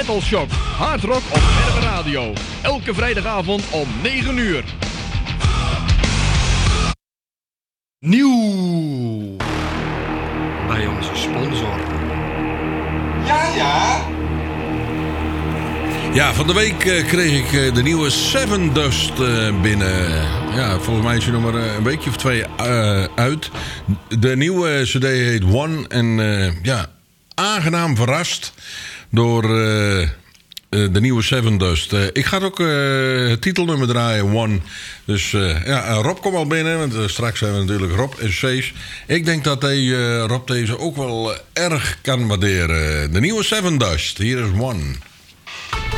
Metal Shock, Hard Rock op Erbe Radio. Elke vrijdagavond om 9 uur. Nieuw bij onze sponsor. Ja. Ja, van de week kreeg ik de nieuwe Seven Dust binnen. Ja, volgens mij is hij nog maar een weekje of 2 uit. De nieuwe cd heet One. En ja, aangenaam verrast door de nieuwe Seven Dust. Ik ga ook het titelnummer draaien, One. Dus ja, Rob komt al binnen, want straks zijn we natuurlijk Rob en Cees. Ik denk dat Rob deze ook wel erg kan waarderen. De nieuwe Seven Dust, hier is One.